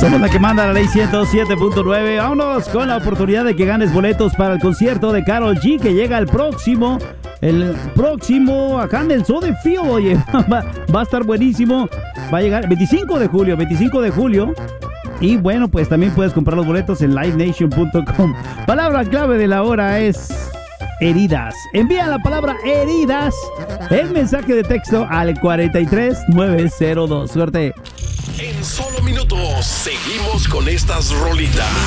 Somos la que manda la ley 107.9. Vámonos con la oportunidad de que ganes boletos para el concierto de Karol G, que llega el próximo acá en el Soldier Field. Oye, va a estar buenísimo. Va a llegar el 25 de julio. Y bueno, pues también puedes comprar los boletos en livenation.com. Palabra clave de la hora es heridas. Envía la palabra heridas, el mensaje de texto al 43902. Suerte. En solo minutos seguimos con estas rolitas.